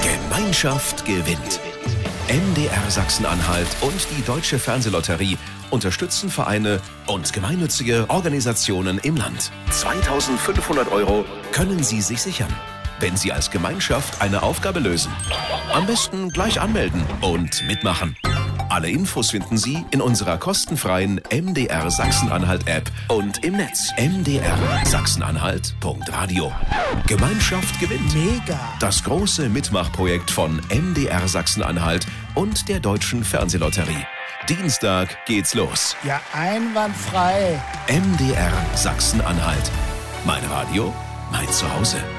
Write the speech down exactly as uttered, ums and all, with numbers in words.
Gemeinschaft gewinnt. M D R Sachsen-Anhalt und die Deutsche Fernsehlotterie unterstützen Vereine und gemeinnützige Organisationen im Land. zweitausendfünfhundert Euro können Sie sich sichern, wenn Sie als Gemeinschaft eine Aufgabe lösen. Am besten gleich anmelden und mitmachen. Alle Infos finden Sie in unserer kostenfreien M D R Sachsen-Anhalt-App und im Netz m d r sachsenanhalt punkt radio. Gemeinschaft gewinnt. Mega. Das große Mitmachprojekt von M D R Sachsen-Anhalt und der Deutschen Fernsehlotterie. Dienstag geht's los. Ja, einwandfrei. M D R Sachsen-Anhalt. Mein Radio, mein Zuhause.